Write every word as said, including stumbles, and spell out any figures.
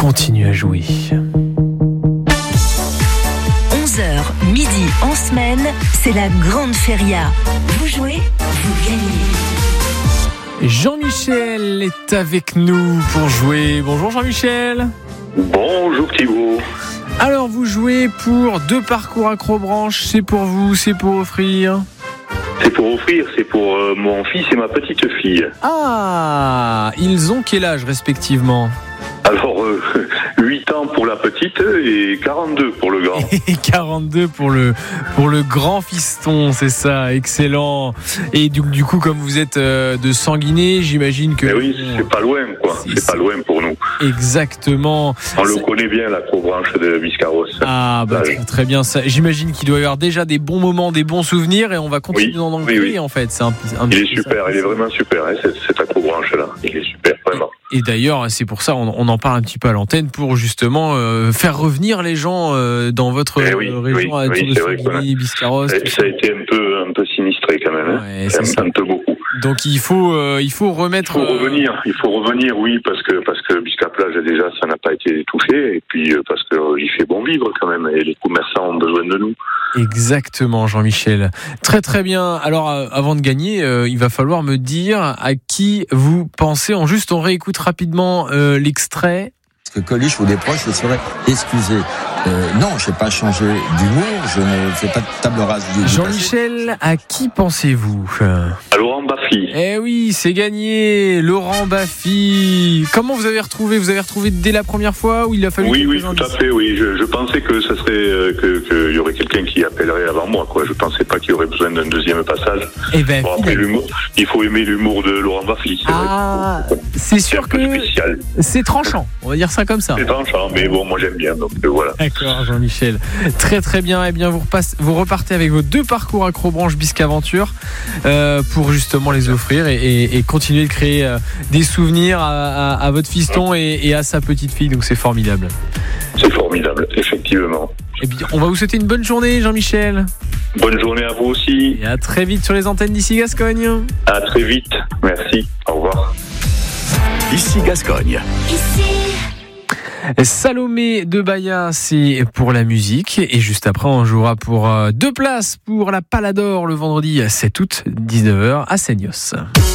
continue à jouer. onze heures midi en semaine, c'est la grande feria. Vous jouez, vous gagnez. Jean-Michel est avec nous pour jouer. Bonjour Jean-Michel. Bonjour Thibaut. Alors vous jouez pour deux parcours Acrobranche, c'est pour vous, c'est pour offrir. C'est pour offrir, c'est pour euh, mon fils et ma petite fille. Ah, ils ont quel âge respectivement? Alors, euh, huit ans pour la petite et quarante-deux pour le grand. Et quarante-deux pour le, pour le grand fiston, c'est ça, excellent. Et du, du coup, comme vous êtes euh, de Sanguinet, j'imagine que... Mais oui, c'est pas loin, quoi. C'est, c'est pas loin pour nous. Exactement. On ça... le connaît bien, l'acrobranche de Biscarrosse. Ah, bah, très, très bien. Ça, j'imagine qu'il doit y avoir déjà des bons moments, des bons souvenirs, et on va continuer oui, d'en oui, créer, oui. en fait. C'est un, un il est super, il est vraiment super, hein, cette, cette acrobranche-là. Il est super, vraiment. Et d'ailleurs, c'est pour ça, on, on en parle un petit peu à l'antenne, pour justement euh, faire revenir les gens euh, dans votre eh oui, euh, région, oui, à oui, Tour de Sanguinet, Biscarrosse. Ça a été un peu, un peu sinistré quand même, hein. Ouais, c'est un, un peu beaucoup. Donc il faut, euh, il faut remettre. Il faut revenir, il faut revenir, oui, parce que parce que Biscaplage déjà, ça n'a pas été touché, et puis euh, parce que euh, il fait bon vivre quand même, et les commerçants ont besoin de nous. Exactement, Jean-Michel. Très très bien. Alors euh, avant de gagner, euh, il va falloir me dire à qui vous pensez. En juste, on réécoute rapidement euh, l'extrait. Que Coluche ou des proches se seraient excusés. Euh, non, je n'ai pas changé d'humour, je ne fais pas de table rase du Jean-Michel, à qui pensez-vous? À Laurent Baffy. Eh oui, c'est gagné, Laurent Baffy. Comment vous avez retrouvé? Vous avez retrouvé dès la première fois ou il a fallu? Oui, oui, tout à fait, oui. Je, je pensais que ça serait euh, que qu'il y aurait quelqu'un qui appellerait avant moi, quoi. Je pensais pas qu'il y aurait besoin d'un deuxième passage. Eh ben, bon, après, l'humour, il faut aimer l'humour de Laurent Baffy. C'est ah, vrai. c'est sûr c'est un peu que spécial. C'est tranchant. On va dire ça comme ça. C'est tranchant, mais bon, moi j'aime bien, donc euh, voilà. D'accord, Jean-Michel. Très très bien. Eh bien, vous, repassez, vous repartez avec vos deux parcours Acrobranche Biscaventure euh, pour justement les offrir et, et, et continuer de créer euh, des souvenirs à, à, à votre fiston et, et à sa petite fille. Donc c'est formidable. C'est formidable, effectivement. Eh bien, on va vous souhaiter une bonne journée, Jean-Michel. Bonne journée à vous aussi. Et à très vite sur les antennes d'Ici Gascogne. À très vite. Merci. Au revoir. Ici Gascogne. Ici. Salomé de Baya, c'est pour la musique. Et juste après, on jouera pour deux places pour la Palador le vendredi sept août, dix-neuf heures à Seignos.